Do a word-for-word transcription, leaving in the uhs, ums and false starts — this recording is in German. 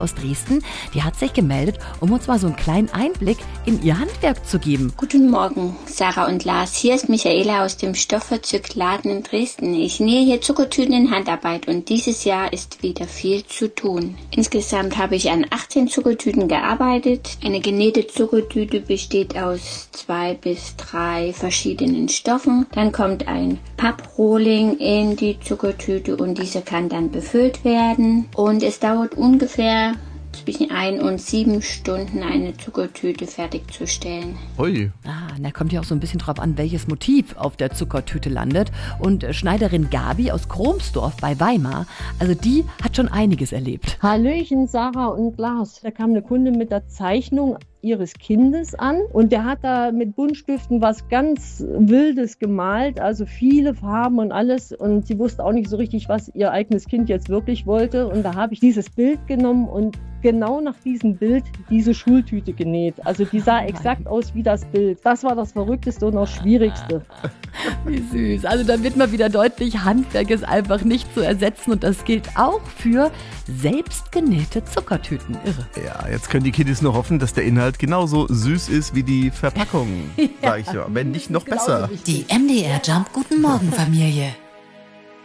aus Dresden, die hat sich gemeldet, um uns mal so einen kleinen Einblick in ihr Handwerk zu geben. Guten Morgen, Sarah und Lars. Hier ist Michaela aus dem Stoffverzückladen in Dresden. Ich nähe hier Zuckertüten in Handarbeit und dieses Jahr ist wieder viel zu tun. Insgesamt habe ich an achtzehn Zuckertüten gearbeitet. Eine genähte Zuckertüte besteht aus zwei bis drei verschiedenen Stoffen. Dann kommt ein Papprohling in die Zuckertüte und diese kann dann befüllt werden. Und es dauert ungefähr zwischen ein und sieben Stunden eine Zuckertüte fertigzustellen. Ui. Ah, da kommt ja auch so ein bisschen drauf an, welches Motiv auf der Zuckertüte landet. Und Schneiderin Gabi aus Kromsdorf bei Weimar, also die hat schon einiges erlebt. Hallöchen, Sarah und Lars. Da kam eine Kundin mit der Zeichnung ihres Kindes an und der hat da mit Buntstiften was ganz Wildes gemalt, also viele Farben und alles, und sie wusste auch nicht so richtig, was ihr eigenes Kind jetzt wirklich wollte, und da habe ich dieses Bild genommen und genau nach diesem Bild diese Schultüte genäht. Also die sah exakt aus wie das Bild. Das war das Verrückteste und auch Schwierigste. Wie süß. Also da wird mal wieder deutlich, Handwerk ist einfach nicht zu ersetzen, und das gilt auch für selbstgenähte Zuckertüten. Irre. Ja, jetzt können die Kiddies nur hoffen, dass der Inhalt genauso süß ist wie die Verpackung, Ja. sag ich ja. Wenn nicht noch besser. Die M D R Jump Guten Morgen Familie.